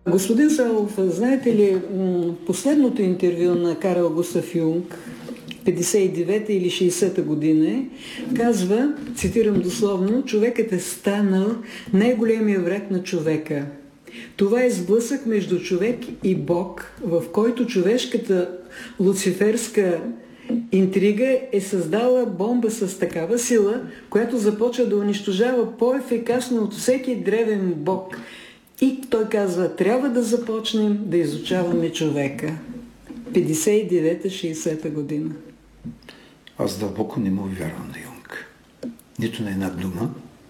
Господин Савов, знаете ли, последното интервю на Карл Густав Юнг, 59-та или 60-та година, казва, цитирам дословно: човекът е станал най-големия враг на човека. Това е сблъсък между човек и Бог, в който човешката луциферска интрига е създала бомба с такава сила, която започва да унищожава по-ефикасно от всеки древен бог. И той казва, трябва да започнем да изучаваме човека. 59-60 година. Аз дълбоко не му вярвам на Юнг. Нито на една дума.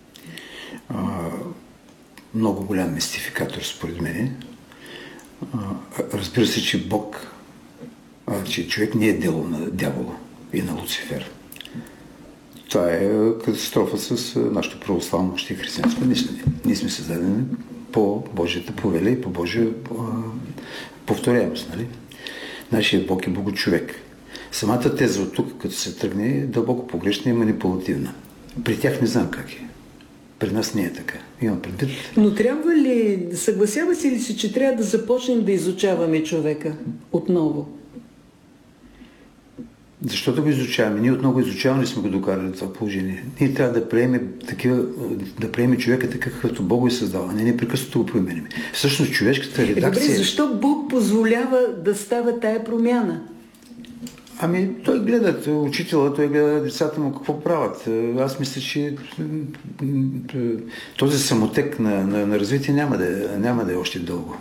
Много голям мистификатор според мен. Разбира се, че Бог, че човек не е дело на дявола и на Луцифер. Това е катастрофа с нашето православно още християнство мислене. Ние сме създадени по Божията повеля и по Божия повторяемост. Нали? Нашият Бог е богочовек. Самата теза от тук, като се тръгне, е дълбоко погрешна и манипулативна. При тях не знам как е. При нас не е така. Имам предвид. Но трябва ли, съгласявате ли си, че трябва да започнем да изучаваме човека отново? Защо да го изучаваме? Ние отново изучаваме и сме го докарали това положение. Ние трябва да приемем човека такъв, какъвто Бог го е създал, а не непрекъснато го променяме. Всъщност човешката редакция... Добре, защо Бог позволява да става тая промяна? Ами, той гледа учителя, той гледа децата му какво правят. Аз мисля, че този самотек на развитие няма да е още дълго.